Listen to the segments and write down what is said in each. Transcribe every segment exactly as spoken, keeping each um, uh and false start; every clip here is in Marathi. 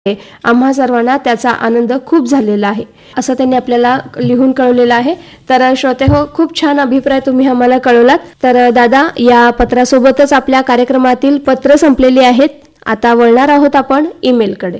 आम्हा सर्वांना त्याचा आनंद खूप झालेला आहे असं त्यांनी आपल्याला लिहून कळवलेलं आहे. तर श्रोते हो, खूप छान अभिप्राय तुम्ही आम्हाला कळवलात. तर दादा, या पत्रासोबतच आपल्या कार्यक्रमातील पत्र संपलेली आहेत. आता वळणार आहोत आपण ईमेल कडे.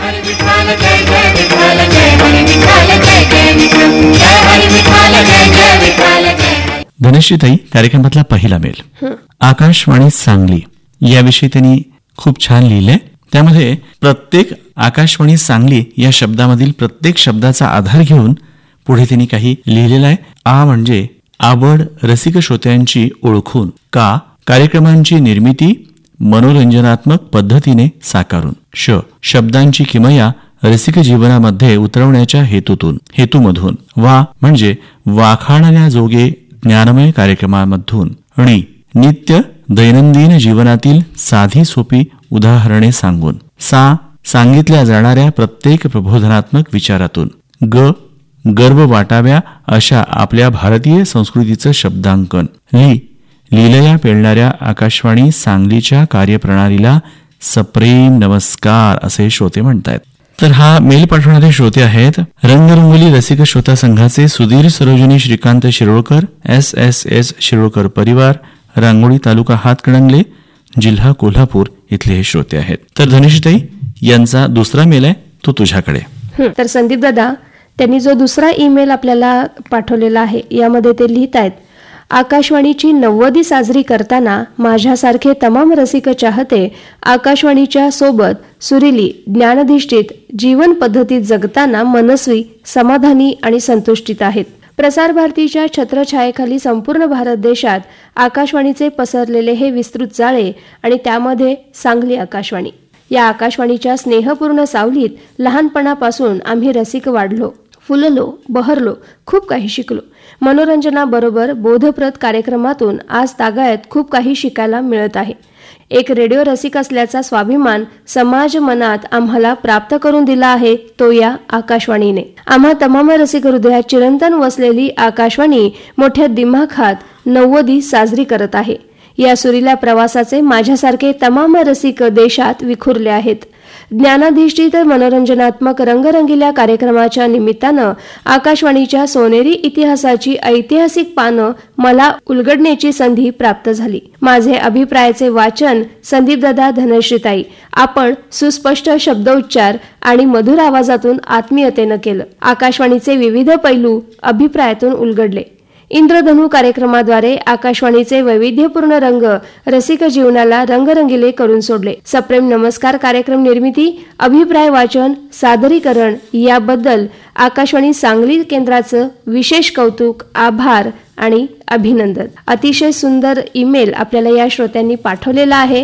धनश्रीताई, कार्यक्रमातला पहिला मेल आकाशवाणी सांगली याविषयी त्यांनी खूप छान लिहिलंय. त्यामध्ये प्रत्येक आकाशवाणी सांगली या शब्दामधील प्रत्येक शब्दाचा आधार घेऊन पुढे त्यांनी काही लिहिलेलं आहे. आ म्हणजे आवड रसिक श्रोत्यांची ओळखून, का कार्यक्रमांची निर्मिती मनोरंजनात्मक पद्धतीने साकारून, श शब्दांची किमया रसिक जीवनामध्ये उतरवण्याच्या हेतूतून हेतूमधून, वा म्हणजे वाखाणण्याजोगे ज्ञानमय कार्यक्रमांमधून, णी नित्य दैनंदिन जीवनातील साधी सोपी उदाहरणे सांगून, सा सांगितल्या जाणाऱ्या प्रत्येक प्रबोधनात्मक विचारातून, ग गर्व वाटाव्या अशा आपल्या भारतीय संस्कृतीचं शब्दांकन, ली लीलया पेलणाऱ्या आकाशवाणी सांगलीच्या कार्यप्रणालीला सप्रेम नमस्कार असे श्रोते म्हणतायत. तर हा मेल पाठवणारे श्रोते आहेत रंगरंगोली रसिक श्रोता संघाचे Sudhir Sarojini Shrikant Shirolkar, S S S Shirolkar परिवार, रांगोळी तालुका हातकणंगले, जिल्हा कोल्हापूर इथले हे श्रोते आहेत. तर धनेशताई, यांचा दुसरा मेल आहे तो तुझ्याकडे. तर संदीप दादा, त्यांनी जो दुसरा ईमेल आपल्याला पाठवलेला आहे यामध्ये ते लिहित आहेत, आकाशवाणीची नव्वदी साजरी करताना माझ्यासारखे तमाम रसिक चाहते आकाशवाणीच्या सोबत सुरीली ज्ञानधिष्ठित जीवन पद्धतीत जगताना मनस्वी, समाधानी आणि संतुष्टित आहेत. प्रसार भारतीच्या छत्रछायेखाली संपूर्ण भारत देशात आकाशवाणीचे पसरलेले हे विस्तृत जाळे आणि त्यामध्ये सांगली आकाशवाणी. या आकाशवाणीच्या स्नेहपूर्ण सावलीत लहानपणापासून आम्ही रसिक वाढलो, फुललो, बहरलो, खूप काही शिकलो. मनोरंजनाबरोबर बोधप्रद कार्यक्रमातून आज तागायत खूप काही शिकायला मिळत आहे. एक रेडिओ रसिक असल्याचा स्वाभिमान समाज मनात आम्हाला प्राप्त करून दिला आहे तो या आकाशवाणीने. आम्हा तमाम रसिक हृदयात चिरंतन वसलेली आकाशवाणी मोठ्या दिमाखात नव्वदी साजरी करत आहे. या सुरील्या प्रवासाचे माझ्यासारखे तमाम रसिक देशात विखुरले आहेत. ज्ञानाधिष्ठित मनोरंजनात्मक रंगरंगील्या कार्यक्रमाच्या निमित्तानं आकाशवाणीच्या सोनेरी इतिहासाची ऐतिहासिक पानं मला उलगडण्याची संधी प्राप्त झाली. माझे अभिप्रायाचे वाचन संदीपदादा, धनश्रीताई, आपण सुस्पष्ट शब्दोच्चार आणि मधुर आवाजातून आत्मीयतेनं केलं. आकाशवाणीचे विविध पैलू अभिप्रायातून उलगडले. इंद्रधनु कार्यक्रमाद्वारे आकाशवाणीचे वैविध्यपूर्ण रंग रसिक जीवनाला रंगरंगिले करून सोडले. सप्रेम नमस्कार कार्यक्रम निर्मिती, अभिप्राय वाचन, सादरीकरण याबद्दल आकाशवाणी सांगली केंद्राचं विशेष कौतुक, आभार आणि अभिनंदन. अतिशय सुंदर ईमेल आपल्याला या श्रोत्यांनी पाठवलेला आहे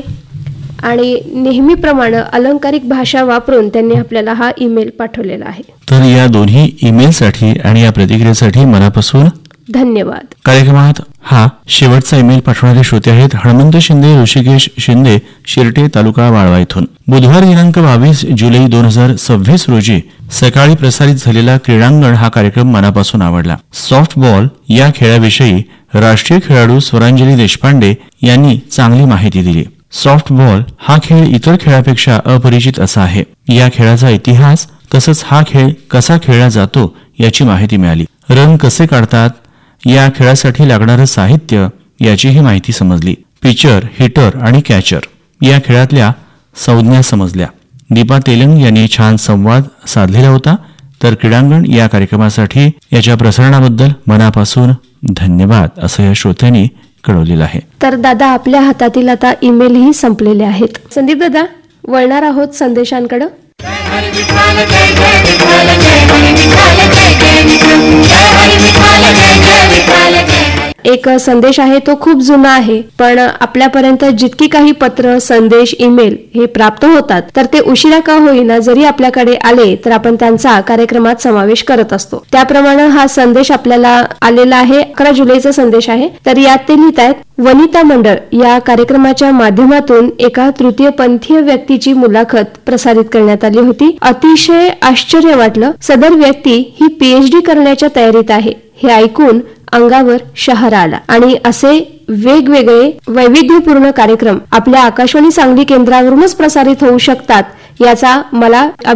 आणि नेहमीप्रमाणे अलंकारिक भाषा वापरून त्यांनी आपल्याला हा ईमेल पाठवलेला आहे. तर या दोन्ही ईमेलसाठी आणि या प्रतिक्रियेसाठी मनापासून धन्यवाद. कार्यक्रमात हा शेवटचा ईमेल पाठवणारे श्रोते आहेत हनुमंत शिंदे, ऋषिकेश शिंदे, शिरटे तालुका वाळवा इथून. बुधवार दिनांक बावीस जुलै दोन हजार सव्वीस रोजी सकाळी प्रसारित झालेला क्रीडांगण हा कार्यक्रम मनापासून आवडला. सॉफ्टबॉल या खेळाविषयी राष्ट्रीय खेळाडू स्वरांजली देशपांडे यांनी चांगली माहिती दिली. सॉफ्टबॉल हा खेळ इतर खेळापेक्षा अपरिचित असा आहे. या खेळाचा इतिहास तसंच हा खेळ कसा खेळला जातो याची माहिती मिळाली. रन कसे काढतात, या खेळासाठी लागणारं साहित्य याचीही माहिती समजली. पिचर, हिटर आणि कॅचर या खेळातल्या संज्ञा समजल्या. दीपा तेलंग यांनी छान संवाद साधलेला होता. तर क्रीडांगण या कार्यक्रमासाठी याच्या प्रसारणाबद्दल मनापासून धन्यवाद असं या श्रोत्यांनी कळवलेलं आहे. तर दादा, आपल्या हातातील आता ईमेलही संपलेले आहेत. संदीप दादा, वळणार आहोत संदेशांकडे. एक संदेश आहे तो खूप जुना आहे, पण आपल्यापर्यंत जितकी काही पत्र, संदेश, ईमेल हे प्राप्त होतात तर ते उशिरा का होईना जरी आपल्याकडे आले तर आपण त्यांचा कार्यक्रमात समावेश करत असतो. त्याप्रमाणे हा संदेश आपल्याला आलेला आहे. अकरा जुलैचा संदेश आहे. तर यात ते लिहित आहेत, वनिता मंडळ या कार्यक्रमाच्या माध्यमातून एका तृतीयपंथीय व्यक्तीची मुलाखत प्रसारित करण्यात आली होती. अतिशय आश्चर्य वाटलं. सदर व्यक्ती ही पीएचडी करण्याच्या तयारीत आहे हे ऐकून अंगावर शहारा आला. आणि असे वेगवेगळे वैविध्यपूर्ण कार्यक्रम आपल्या आकाशवाणी सांगली केंद्रावरूनच प्रसारित होऊ शकतात याचा मला